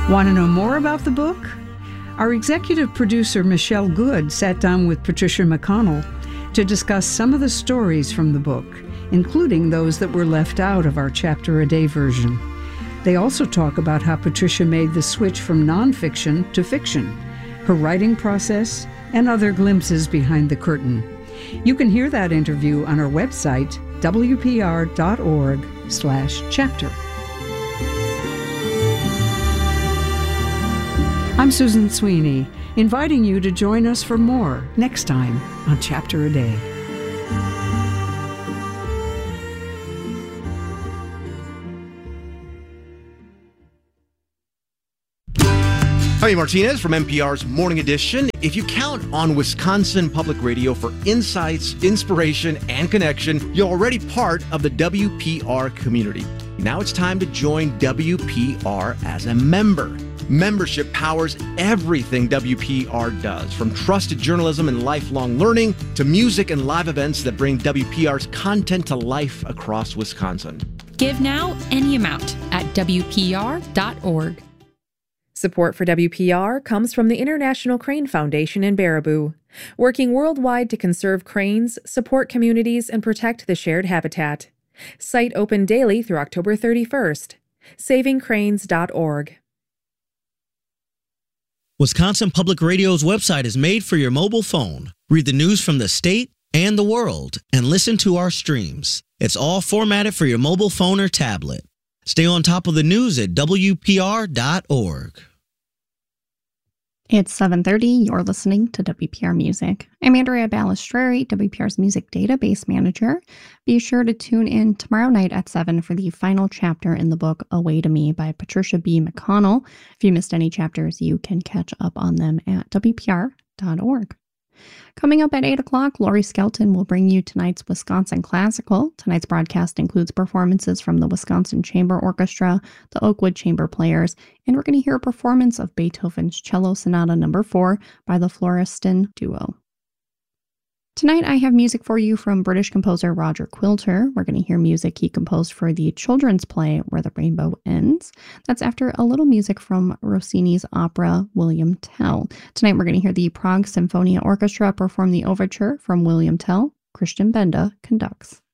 Want to know more about the book? Our executive producer, Michelle Good, sat down with Patricia McConnell to discuss some of the stories from the book, including those that were left out of our chapter-a-day version. They also talk about how Patricia made the switch from nonfiction to fiction, her writing process, and other glimpses behind the curtain. You can hear that interview on our website, wpr.org/chapter. I'm Susan Sweeney, inviting you to join us for more next time on Chapter a Day. Javi Martinez from NPR's Morning Edition. If you count on Wisconsin Public Radio for insights, inspiration, and connection, you're already part of the WPR community. Now it's time to join WPR as a member. Membership powers everything WPR does, from trusted journalism and lifelong learning to music and live events that bring WPR's content to life across Wisconsin. Give now any amount at WPR.org. Support for WPR comes from the International Crane Foundation in Baraboo, working worldwide to conserve cranes, support communities, and protect the shared habitat. Site open daily through October 31st. SavingCranes.org. Wisconsin Public Radio's website is made for your mobile phone. Read the news from the state and the world and listen to our streams. It's all formatted for your mobile phone or tablet. Stay on top of the news at WPR.org. It's 7:30. You're listening to WPR Music. I'm Andrea Balistreri, WPR's Music Database Manager. Be sure to tune in tomorrow night at 7 for the final chapter in the book Away to Me by Patricia B. McConnell. If you missed any chapters, you can catch up on them at WPR.org. Coming up at 8 o'clock, Lori Skelton will bring you tonight's Wisconsin Classical. Tonight's broadcast includes performances from the Wisconsin Chamber Orchestra, the Oakwood Chamber Players, and we're going to hear a performance of Beethoven's Cello Sonata No. 4 by the Florestan Duo. Tonight I have music for you from British composer Roger Quilter. We're going to hear music he composed for the children's play Where the Rainbow Ends. That's after a little music from Rossini's opera William Tell. Tonight we're going to hear the Prague Symphonia Orchestra perform the overture from William Tell. Christian Benda conducts.